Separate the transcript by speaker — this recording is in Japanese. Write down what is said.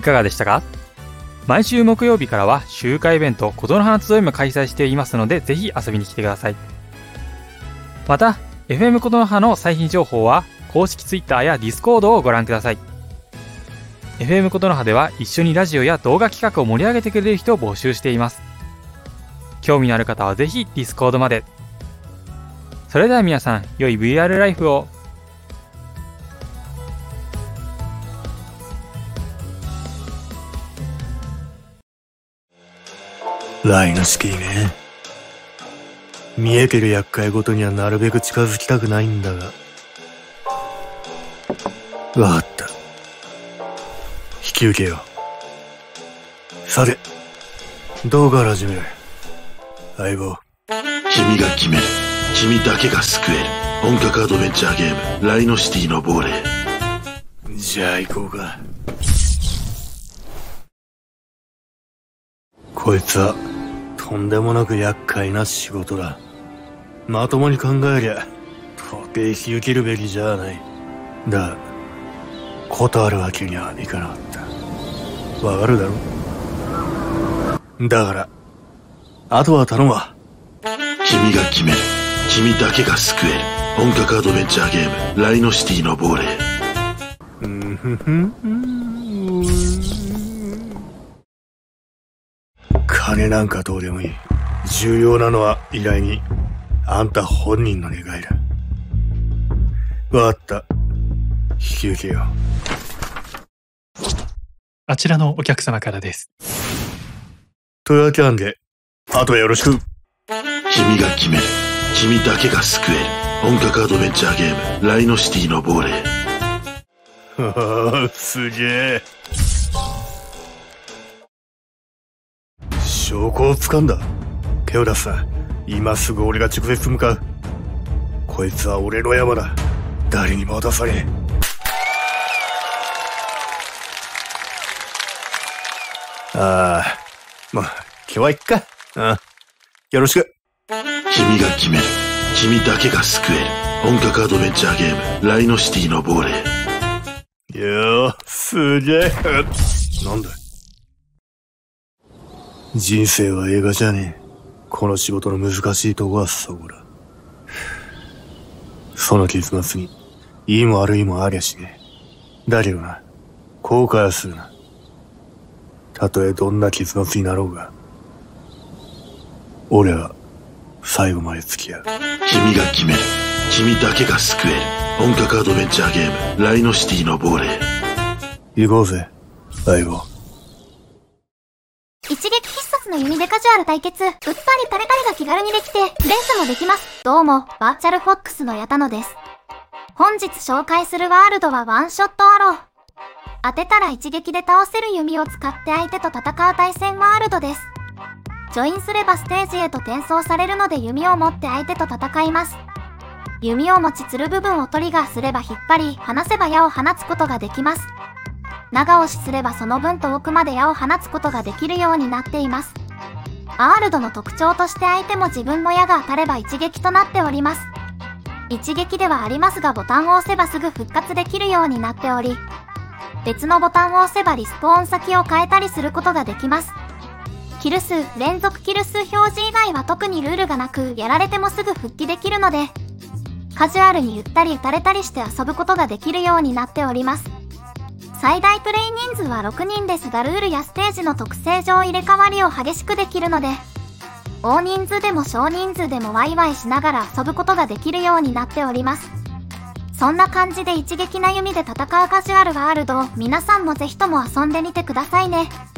Speaker 1: いかがでしたか？毎週木曜日からは集会イベント琴の花集いも開催していますので、ぜひ遊びに来てください。また FM 琴の葉の最新情報は公式 Twitter や Discord をご覧ください。 FM 琴の葉では一緒にラジオや動画企画を盛り上げてくれる人を募集しています。興味のある方はぜひ Discord まで。それでは皆さん、良い VR ライフを。
Speaker 2: ライノシティね。見えてる厄介ごとにはなるべく近づきたくないんだが。わかった。引き受けよう。さて、どうから始める？相棒。
Speaker 3: 君が決める。君だけが救える。本格アドベンチャーゲーム、ライノシティの亡霊。
Speaker 2: じゃあ行こうか。こいつは、とんでもなく厄介な仕事だ。まともに考えりゃ、到底引き受けるべきじゃない。だ、断るわけにはいかなかった。わかるだろ？だから、あとは頼むわ。
Speaker 3: 君が決める。君だけが救える。本格アドベンチャーゲーム、ライノシティの亡霊。
Speaker 2: 金なんかどうでもいい。重要なのは依頼人、あんた本人の願いだ。わかった。引き受けよう。
Speaker 4: あちらのお客様からです。
Speaker 2: というわけなんで、あとよろしく。
Speaker 3: 君が決める。君だけが救える。本格アドベンチャーゲーム、ライノシティの亡霊。
Speaker 2: すげえ。証拠を掴んだ。手を出すな。今すぐ俺が直接向かう。こいつは俺の山だ。誰にも渡さねえ。まあ、今日はいっか。よろしく。
Speaker 3: 君が決める。君だけが救える。本格アドベンチャーゲーム、ライノシティの亡霊。
Speaker 2: よー、すげえ。なんだ？人生は映画じゃねえ。この仕事の難しいとこはそこだ。その結末に、いいも悪いもありゃしねえ。だけどな、後悔はするな。たとえどんな結末になろうが、俺は最後まで付き合う。
Speaker 3: 君が決める。君だけが救える。本格アドベンチャーゲーム、ライノシティの亡霊。
Speaker 2: 行こうぜ、相棒。
Speaker 5: 一撃必殺の弓でカジュアル対決。うっぱりタレカリが気軽にできて、レースもできます。どうも、バーチャルフォックスの矢田野です。本日紹介するワールドはワンショットアロー。当てたら一撃で倒せる弓を使って相手と戦う対戦ワールドです。ジョインすればステージへと転送されるので弓を持って相手と戦います。弓を持ちつる部分をトリガーすれば引っ張り、離せば矢を放つことができます。長押しすればその分遠くまで矢を放つことができるようになっています。ワールドの特徴として相手も自分の矢が当たれば一撃となっております。一撃ではありますがボタンを押せばすぐ復活できるようになっており、別のボタンを押せばリスポーン先を変えたりすることができます。キル数、連続キル数表示以外は特にルールがなく、やられてもすぐ復帰できるので、カジュアルにゆったり打たれたりして遊ぶことができるようになっております。最大プレイ人数は6人ですが、ルールやステージの特性上入れ替わりを激しくできるので、大人数でも少人数でもワイワイしながら遊ぶことができるようになっております。そんな感じで一撃な弓で戦うカジュアルワールドを皆さんもぜひとも遊んでみてくださいね。